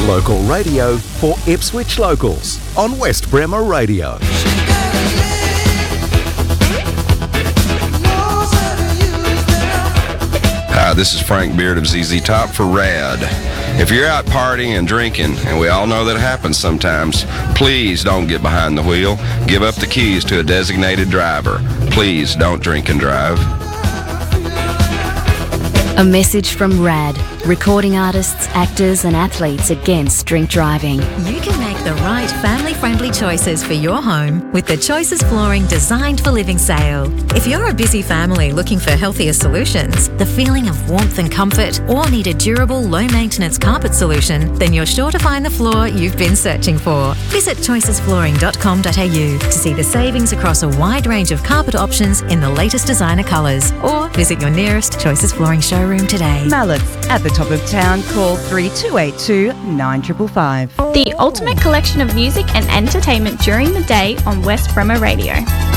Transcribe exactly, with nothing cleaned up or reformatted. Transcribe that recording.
Local radio for Ipswich locals on West Bremer Radio. Hi, this is Frank Beard of Z Z Top for RAD. If you're out partying and drinking, and we all know that happens sometimes, please don't get behind the wheel. Give up the keys to a designated driver. Please don't drink and drive. A message from RAD, recording artists, actors and athletes against drink driving. You can make the right family-friendly choices for your home with the Choices Flooring Designed for Living sale. If you're a busy family looking for healthier solutions, the feeling of warmth and comfort, or need a durable, low-maintenance carpet solution, then you're sure to find the floor you've been searching for. Visit choices flooring dot com dot a u to see the savings across a wide range of carpet options in the latest designer colours, or visit your nearest Choices Flooring showroom today. Mallett's at the top of town. Call three two eight two, nine five five. The ultimate collection of music and entertainment during the day on West Bremer Radio.